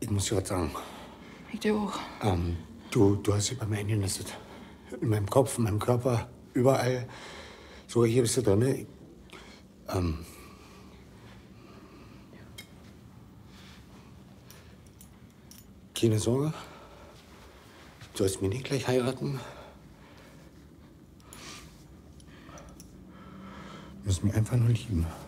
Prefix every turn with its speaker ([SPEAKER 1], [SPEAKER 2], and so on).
[SPEAKER 1] Ich muss dir was sagen.
[SPEAKER 2] Ich dir auch.
[SPEAKER 1] Du hast dich bei mir eingenistet. In meinem Kopf, in meinem Körper, überall. So, hier bist du drin. Ne? Keine Sorge. Du sollst mich nicht gleich heiraten. Du musst mich einfach nur lieben.